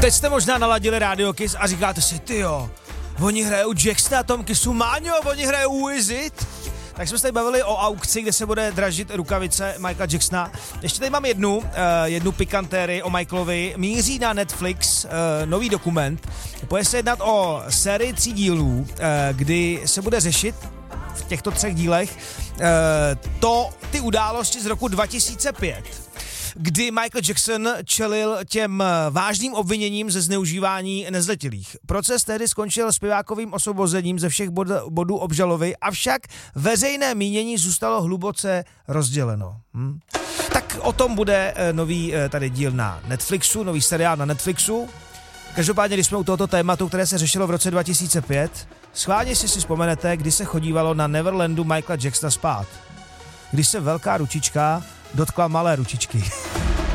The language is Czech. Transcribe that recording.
Teď jste možná naladili Radio Kiss a říkáte si, tyjo, oni hrajou Jacksona, Tom Kissu, Máňo, oni hrajou Who Is It? Tak jsme se tady bavili o aukci, kde se bude dražit rukavice Michaela Jacksona. Ještě tady mám jednu pikantérii o Michaelovi. Míří na Netflix nový dokument. Bude se jednat o sérii 3 dílů, kdy se bude řešit v těchto 3 dílech ty události z roku 2005. Kdy Michael Jackson čelil těm vážným obviněním ze zneužívání nezletilých. Proces tehdy skončil zpěvákovým osvobozením ze všech bodů obžalovy, avšak veřejné mínění zůstalo hluboce rozděleno. Tak o tom bude nový tady díl na Netflixu, nový seriál na Netflixu. Každopádně, když jsme u tohoto tématu, které se řešilo v roce 2005, schválně si vzpomenete, kdy se chodívalo na Neverlandu Michaela Jacksona spát. Když se velká ručička dotkla malé ručičky.